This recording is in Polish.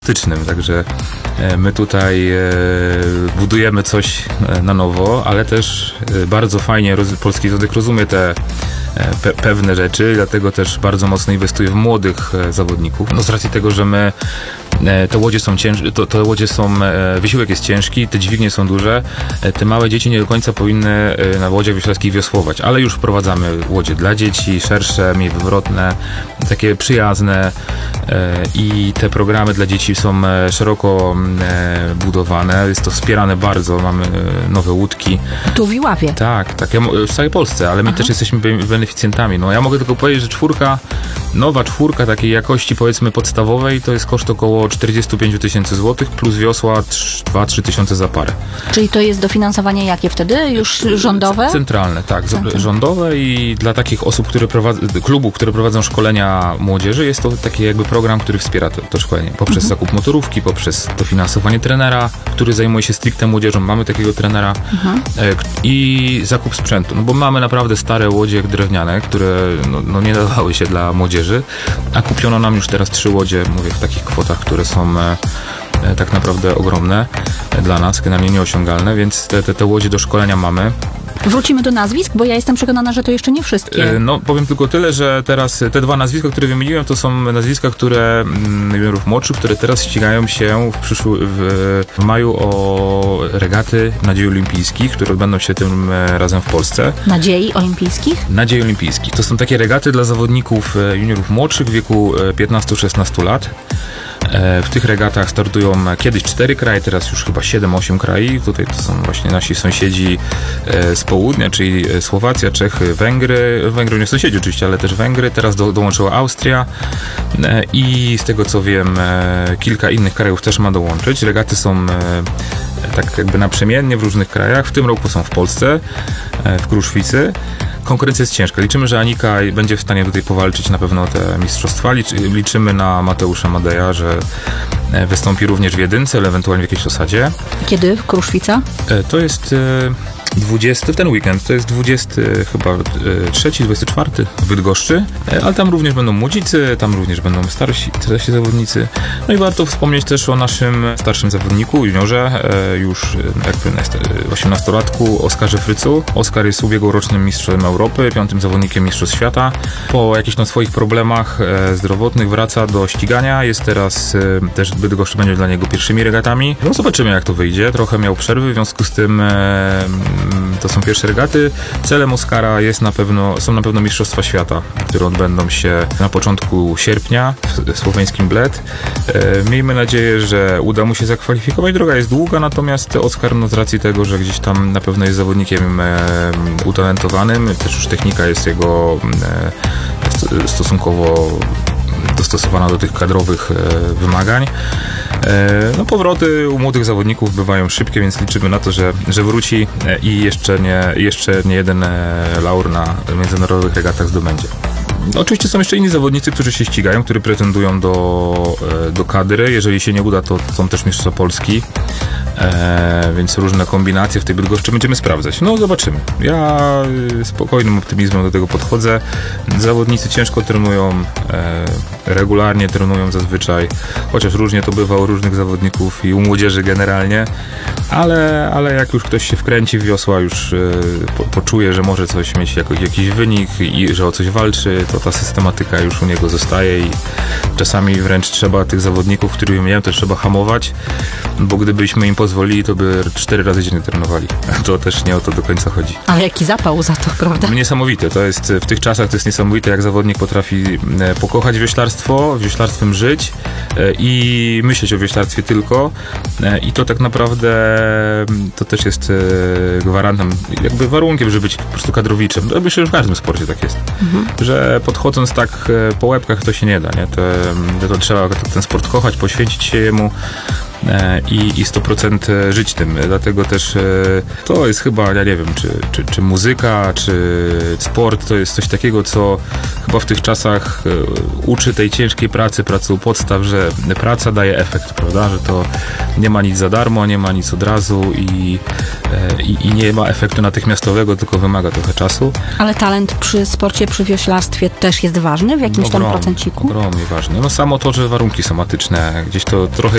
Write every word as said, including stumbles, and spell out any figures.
Także my tutaj budujemy coś na nowo, ale też bardzo fajnie Polski Związek rozumie te pe- pewne rzeczy, dlatego też bardzo mocno inwestuje w młodych zawodników. No z racji tego, że my te łodzie są ciężkie, to, to łodzie są, wysiłek jest ciężki, te dźwignie są duże, te małe dzieci nie do końca powinny na łodziach wioślarskich wiosłować, ale już wprowadzamy łodzie dla dzieci, szersze, mniej wywrotne, takie przyjazne i te programy dla dzieci są szeroko budowane, jest to wspierane bardzo, mamy nowe łódki. Tu w Iławie. Tak, tak, ja, w całej Polsce, ale my Aha. też jesteśmy beneficjentami. No ja mogę tylko powiedzieć, że czwórka, nowa czwórka takiej jakości powiedzmy podstawowej to jest koszt około czterdzieści pięć tysięcy złotych plus wiosła dwa trzy tysiące za parę. Czyli to jest dofinansowanie jakie wtedy? Już rządowe? Centralne, tak. Centralne. Rządowe i dla takich osób, które prowadzą, klubów, które prowadzą szkolenia młodzieży, jest to taki jakby program, który wspiera to, to szkolenie. Poprzez mhm. zakup motorówki, poprzez dofinansowanie trenera, który zajmuje się stricte młodzieżą. Mamy takiego trenera mhm. i zakup sprzętu. No bo mamy naprawdę stare łodzie drewniane, które no, no nie nadawały się dla młodzieży, a kupiono nam już teraz trzy łodzie, mówię w takich kwotach, które są e, e, tak naprawdę ogromne e, dla nas, generalnie nieosiągalne, więc te, te, te łodzie do szkolenia mamy. Wrócimy do nazwisk, bo ja jestem przekonana, że to jeszcze nie wszystkie. E, no, powiem tylko tyle, że teraz te dwa nazwiska, które wymieniłem, to są nazwiska, które juniorów młodszych, które teraz ścigają się w, przyszły, w, w maju o regaty Nadziei Olimpijskich, które odbędą się tym razem w Polsce. Nadziei Olimpijskich? Nadziei Olimpijskich. To są takie regaty dla zawodników juniorów młodszych w wieku piętnaście szesnaście lat. W tych regatach startują kiedyś cztery kraje, teraz już chyba siedem osiem krajów. Tutaj to są właśnie nasi sąsiedzi z południa, czyli Słowacja, Czechy, Węgry. Węgry nie sąsiedzi oczywiście, ale też Węgry. Teraz do, dołączyła Austria i z tego co wiem kilka innych krajów też ma dołączyć. Regaty są tak jakby naprzemiennie w różnych krajach. W tym roku są w Polsce, w Kruszwicy. Konkurencja jest ciężka. Liczymy, że Anika będzie w stanie tutaj powalczyć na pewno te mistrzostwa. Liczymy na Mateusza Madeja, że wystąpi również w jedynce, ale ewentualnie w jakiejś osadzie. Kiedy? Kruszwica? To jest dwudziesty, w ten weekend, to jest dwudziesty chyba trzeci, dwudziesty czwarty w Bydgoszczy, ale tam również będą młodzicy, tam również będą starsi, starsi zawodnicy. No i warto wspomnieć też o naszym starszym zawodniku, juniorze, już jakby osiemnastolatku, Oskarze Frycu. Oskar jest ubiegłorocznym mistrzem Europy, piątym zawodnikiem mistrzostw świata. Po jakichś tam swoich problemach zdrowotnych wraca do ścigania, jest teraz też Bydgoszcz będzie dla niego pierwszymi regatami. No zobaczymy jak to wyjdzie, trochę miał przerwy, w związku z tym to są pierwsze regaty. Celem Oskara jest na pewno, są na pewno Mistrzostwa Świata, które odbędą się na początku sierpnia w słoweńskim Bled. E, miejmy nadzieję, że uda mu się zakwalifikować. Droga jest długa, natomiast Oskar, no z racji tego, że gdzieś tam na pewno jest zawodnikiem e, utalentowanym, też już technika jest jego e, stosunkowo dostosowana do tych kadrowych e, wymagań. E, no powroty u młodych zawodników bywają szybkie, więc liczymy na to, że, że wróci e, i jeszcze nie, jeszcze nie jeden e, laur na międzynarodowych regatach zdobędzie. Oczywiście są jeszcze inni zawodnicy, którzy się ścigają, którzy pretendują do, do kadry. Jeżeli się nie uda, to są też mistrzostwa Polski, e, więc różne kombinacje w tej Bydgoszczy będziemy sprawdzać. No zobaczymy. Ja spokojnym optymizmem do tego podchodzę. Zawodnicy ciężko trenują, e, regularnie trenują zazwyczaj, chociaż różnie to bywa u różnych zawodników i u młodzieży generalnie, ale, ale jak już ktoś się wkręci w wiosła, już e, po, poczuje, że może coś mieć, jako, jakiś wynik i że o coś walczy, to ta systematyka już u niego zostaje i czasami wręcz trzeba tych zawodników, których miałem, to trzeba hamować, bo gdybyśmy im pozwolili, to by cztery razy dziennie trenowali. To też nie o to do końca chodzi. Ale jaki zapał za to, prawda? Niesamowite. To jest, w tych czasach to jest niesamowite, jak zawodnik potrafi pokochać wioślarstwo, wioślarstwem żyć i myśleć o wioślarstwie tylko. I to tak naprawdę to też jest gwarantem, jakby warunkiem, żeby być po prostu kadrowiczem. To myślę, że w każdym sporcie tak jest. Mhm. Że podchodząc tak po łebkach to się nie da, nie? To, to trzeba ten sport kochać, poświęcić się jemu i, i sto procent żyć tym. Dlatego też to jest chyba, ja nie wiem, czy, czy, czy muzyka, czy sport, to jest coś takiego, co chyba w tych czasach uczy tej ciężkiej pracy, pracy u podstaw, że praca daje efekt, prawda? Że to nie ma nic za darmo, nie ma nic od razu i, i, i nie ma efektu natychmiastowego, tylko wymaga trochę czasu. Ale talent przy sporcie, przy wioślarstwie też jest ważny w jakimś ogromnie, tam procenciku? Ogromnie ważny. No samo to, że warunki są atyczne, gdzieś to trochę